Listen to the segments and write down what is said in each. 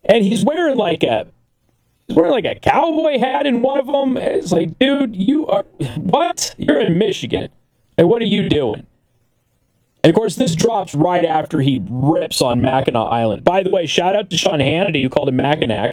And he's wearing like a cowboy hat in one of them. It's like, dude, you are, what? You're in Michigan. And what are you doing? And of course, this drops right after he rips on Mackinac Island. By the way, shout out to Sean Hannity, who called him Mackinac.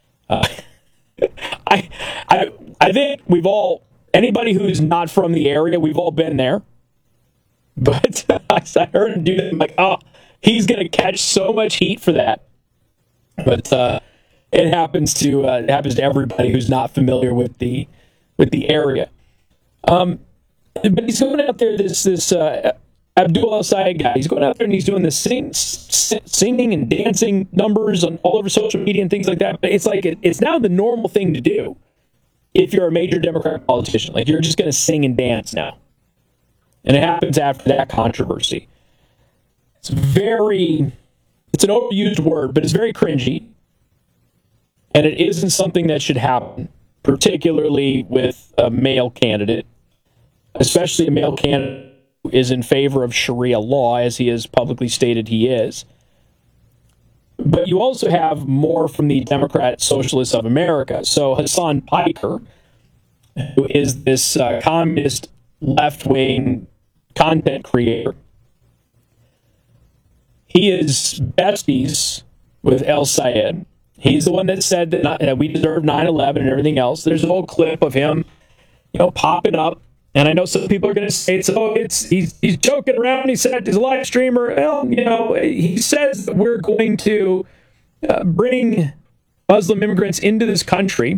I think we've all, anybody who's not from the area, we've all been there. But I heard him do that. I'm like, oh, he's going to catch so much heat for that. But it happens to everybody who's not familiar with the area. But he's going out there. This Abdul El-Sayed guy. He's going out there and he's doing this singing and dancing numbers on all over social media and things like that. But it's like it's now the normal thing to do if you're a major Democrat politician. Like, you're just going to sing and dance now. And it happens after that controversy. It's an overused word, but it's very cringy. And it isn't something that should happen, particularly with a male candidate, especially a male candidate who is in favor of Sharia law, as he has publicly stated he is. But you also have more from the Democrat Socialists of America. So Hassan Piker, who is this communist left-wing content creator, he is besties with El-Sayed. He's the one that said that we deserve 9/11 and everything else. There's a whole clip of him, popping up. And I know some people are going to say, he's joking around. He said he's a live streamer. Well, he says that we're going to bring Muslim immigrants into this country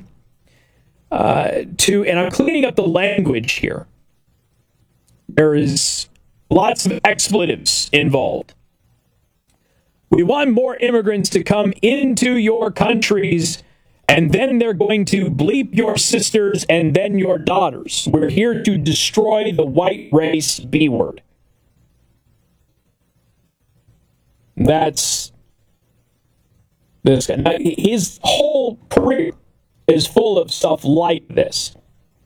and I'm cleaning up the language here. There is lots of expletives involved. We want more immigrants to come into your countries, and then they're going to bleep your sisters and then your daughters. We're here to destroy the white race B word. That's this guy. Now, his whole career is full of stuff like this.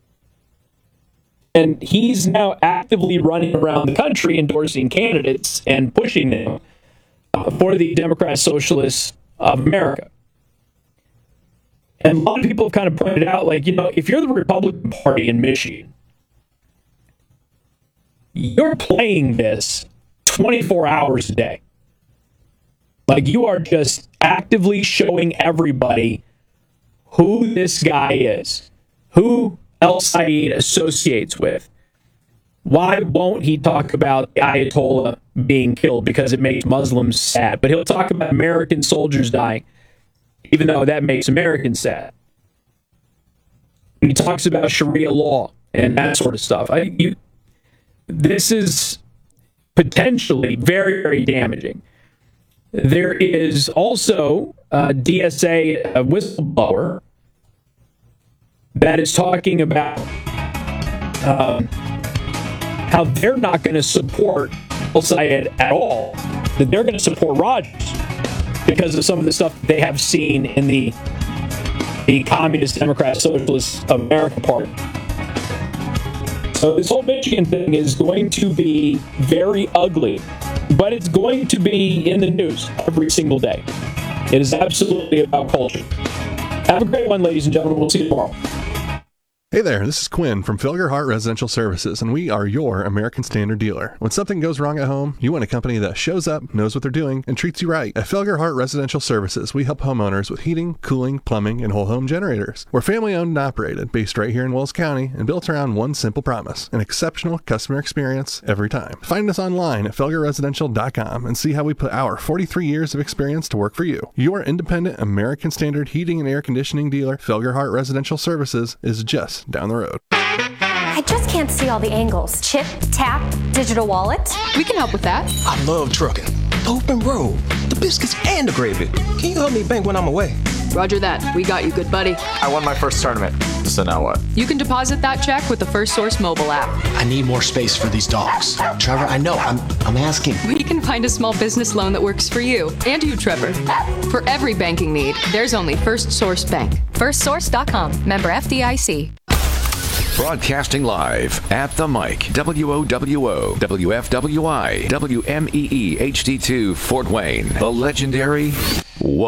And he's now actively running around the country endorsing candidates and pushing them for the Democrat Socialists of America. And a lot of people have kind of pointed out, if you're the Republican Party in Michigan, you're playing this 24 hours a day. Like, you are just actively showing everybody who this guy is, who El-Sayed associates with. Why won't he talk about the Ayatollah being killed? Because it makes Muslims sad. But he'll talk about American soldiers dying, even though that makes Americans sad. He talks about Sharia law and that sort of stuff. This is potentially very, very damaging. There is also a DSA whistleblower that is talking about how they're not going to support El-Sayed at all, that they're going to support Rogers because of some of the stuff they have seen in the Communist Democrat Socialists of America Party. So this whole Michigan thing is going to be very ugly, but it's going to be in the news every single day. It is absolutely about culture. Have a great one, ladies and gentlemen. We'll see you tomorrow. Hey there, this is Quinn from Felger Hart Residential Services, and we are your American Standard dealer. When something goes wrong at home, you want a company that shows up, knows what they're doing, and treats you right. At Felger Hart Residential Services, we help homeowners with heating, cooling, plumbing, and whole home generators. We're family owned and operated, based right here in Wells County, and built around one simple promise: an exceptional customer experience every time. Find us online at felgerresidential.com and see how we put our 43 years of experience to work for you. Your independent American Standard heating and air conditioning dealer, Felger Hart Residential Services, is just down the road. I just can't see all the angles. Chip, tap, digital wallet. We can help with that. I love trucking. The open road, the biscuits, and the gravy. Can you help me bank when I'm away? Roger that. We got you, good buddy. I won my first tournament. So now what? You can deposit that check with the First Source mobile app. I need more space for these dogs. Trevor, I know. I'm asking. We can find a small business loan that works for you and you, Trevor. For every banking need, there's only First Source Bank. FirstSource.com. Member FDIC. Broadcasting live at the mic, WOWO, WFWI, WMEE HD2 Fort Wayne, the legendary